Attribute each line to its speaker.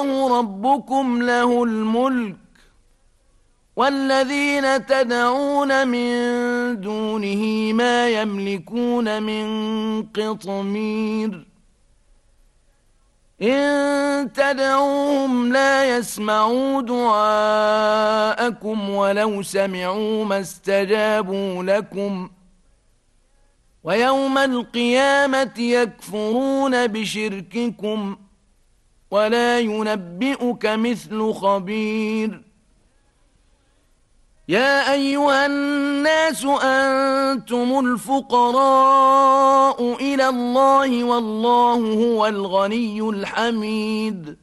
Speaker 1: ربكم له الملك والذين تدعون من دونه ما يملكون من قطمير إن تدعوهم لا يسمعوا دعاءكم ولو سمعوا ما استجابوا لكم ويوم القيامة يكفرون بشرككم ولا ينبئك مثل خبير يا أيها الناس أنتم الفقراء إلى الله والله هو الغني الحميد